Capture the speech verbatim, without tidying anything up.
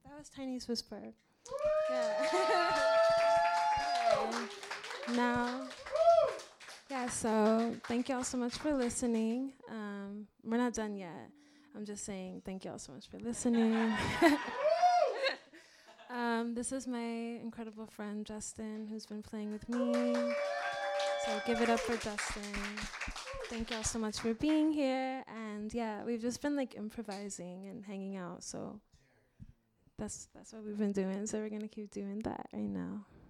That was Tiny's Whisper. Yeah. Okay. Now, yeah, so thank y'all so much for listening. Um, we're not done yet. I'm just saying thank y'all so much for listening. um, this is my incredible friend, Justin, who's been playing with me. So give it up for Justin. Thank y'all so much for being here. And yeah, we've just been like improvising and hanging out. So that's that's what we've been doing. So we're gonna keep doing that right now.